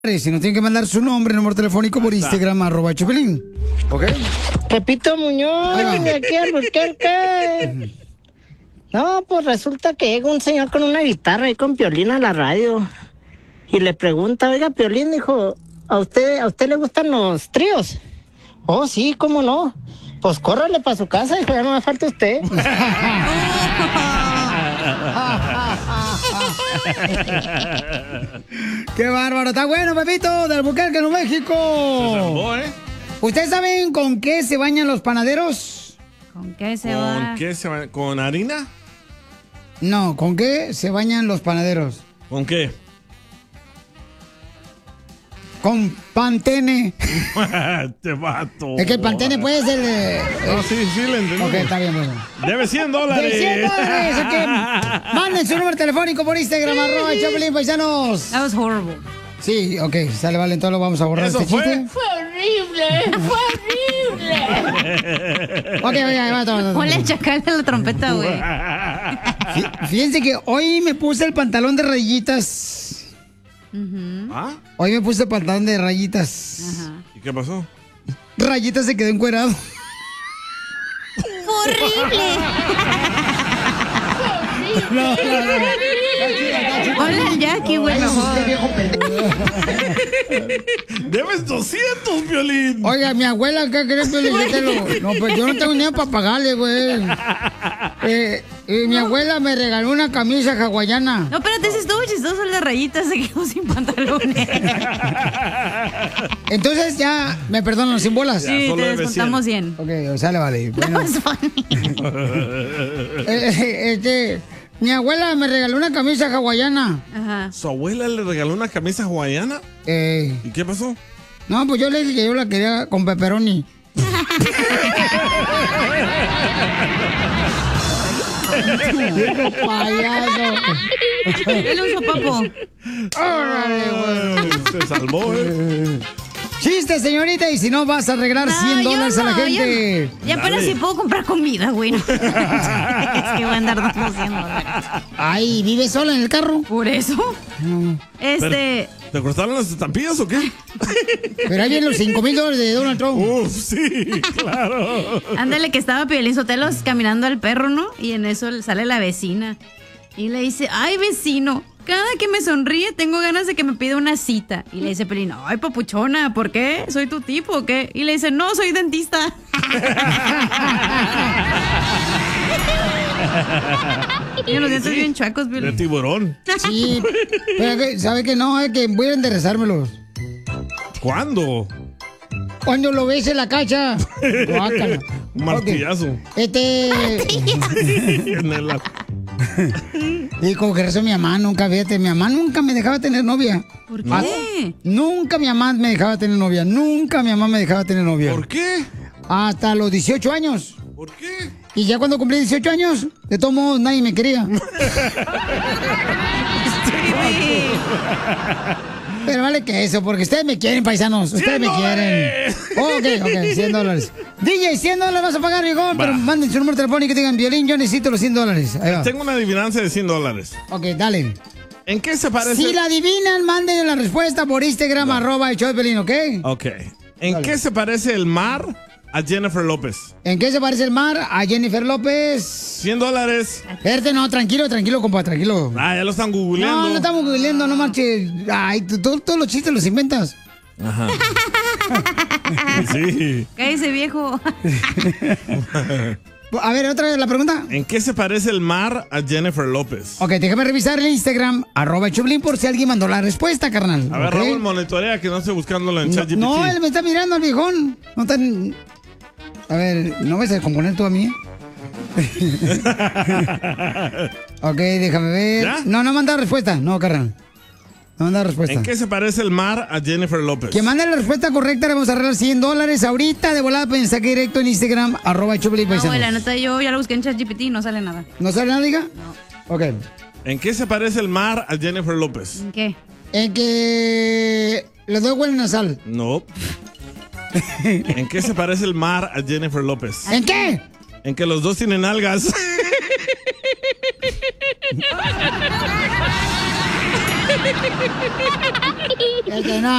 Si nos tienen que mandar su nombre, número telefónico por Instagram, @Chopelín. ¿Ok? Pepito Muñoz, de aquí a Albuquerque. No, pues resulta que llega un señor con una guitarra y con Piolín a la radio. Y le pregunta, oiga, Piolín, dijo, ¿a usted le gustan los tríos? Oh, sí, ¿cómo no? Pues córrale para su casa, dijo, ya no me falta usted. ¡Qué bárbaro! Está bueno, Pepito, de Albuquerque, Nuevo México. Se salvó, ¿eh? ¿Ustedes saben con qué se bañan los panaderos? ¿Con qué se va? ¿Con qué se va? ¿Con harina? No, ¿con qué se bañan los panaderos? ¿Con qué? Con Pantene. Te mato. Es que el Pantene puede ser... No, sí, le entendí. Ok, está bien, bueno. Debe $100. ¡De $100! Ok. Manden su número telefónico por Instagram, @Chopelín, paisanos. That was horrible. Sí, ok, sale, vale, entonces lo vamos a borrar ¿Eso este fue? chiste. ¡Fue horrible! ¡Fue horrible! Ok, va, Ponle el chacal en la trompeta, güey. Fíjense que hoy me puse el pantalón de rayitas. ¿Ah? Hoy me puse el pantalón de rayitas. Ajá. ¿Y qué pasó? Rayitas se quedó encuerado. ¡Horrible! No. Ponle el Jackie, güey, mejor. Debes 200, Piolín. Oiga, mi abuela, ¿qué crees, Piolín? No, pues yo no tengo dinero para pagarle, güey. Mi abuela me regaló una camisa hawaiana. No, espérate, ese estuvo chistoso, el de rayitas, se quedó sin pantalones. Entonces ya me perdonan sin bolas. Sí, solo te debe descontamos 100. Ok, sale, vale. Bueno, No, es funny. mi abuela me regaló una camisa hawaiana. Ajá. ¿Su abuela le regaló una camisa hawaiana? ¿Y qué pasó? No, pues yo le dije que yo la quería con pepperoni. ¡Viejo payaso! Dale un sopapo. ¡Órale, güey! Se salvó, ¿eh? ¡Chiste, señorita! Y si no, vas a arreglar $100 a la gente. Ya apenas si puedo comprar comida, güey. Es que voy a andar dando $100. Ay, ¿vive sola en el carro? ¿Por eso? No. ¿Te cortaron las estampillas o qué? Pero ahí vienen los $5,000 de Donald Trump. Uf, sí, claro. Ándale, que estaba Piolín Sotelos caminando al perro, ¿no? Y en eso sale la vecina. Y le dice, ay, vecino, cada que me sonríe tengo ganas de que me pida una cita. Y le dice Piolín, ay, papuchona, ¿por qué? ¿Soy tu tipo o qué? Y le dice, no, soy dentista. Y los dientes bien chuecos, De Piolín. tiburón. Sí, pero ¿sabe que no? Es que voy a enderezármelos. ¿Cuándo? Cuando lo ves en la cacha. Guácala. Un martillazo. En el- Y como que razón mi mamá nunca, fíjate, mi mamá nunca me dejaba tener novia. ¿Por qué? Nunca mi mamá me dejaba tener novia. Nunca mi mamá me dejaba tener novia. ¿Por qué? Hasta los 18 años. ¿Por qué? Y ya cuando cumplí 18 años, de todos modos nadie me quería. Pero vale que eso, porque ustedes me quieren, paisanos. Ustedes me quieren. Ok, $100. DJ, $100 vas a pagar, Rigón, pero manden su número telefónico y digan, Violín, yo necesito los $100. Ahí va. Tengo una adivinanza de $100. Ok, dale. ¿En qué se parece? Si la adivinan, manden la respuesta por Instagram, @el ¿ok? Ok. ¿En qué se parece el mar a Jennifer López? ¿En qué se parece el mar a Jennifer López? $100. Espérate, no, tranquilo, compa, tranquilo. Ah, ya lo están googleando. No estamos googleando, no marches. Ay, todos los chistes los inventas. Ajá. Sí. Cállese, viejo. A ver, otra vez la pregunta. ¿En qué se parece el mar a Jennifer López? Ok, déjame revisar el Instagram, @Choplin, por si alguien mandó la respuesta, carnal. A ver, ¿ok? Raúl, monitorea que no esté buscándolo en ChatGPT. No, él me está mirando al viejón. No tan... A ver, ¿no vas a descomponer tú a mí? Ok, déjame ver. ¿Ya? No ha mandado respuesta. No, carnal. No ha mandado respuesta. ¿En qué se parece el mar a Jennifer López? Que mande la respuesta correcta, le vamos a arreglar $100 ahorita de volada, mensaje directo en Instagram, @Choplin, No, paisanos. güey, la neta, yo ya lo busqué en ChatGPT y no sale nada. ¿No sale nada, diga? No. Ok. ¿En qué se parece el mar a Jennifer López? ¿En qué? En que los dos huelen a sal. No. ¿En qué se parece el mar a Jennifer López? ¿En qué? En que los dos tienen algas. Es que no.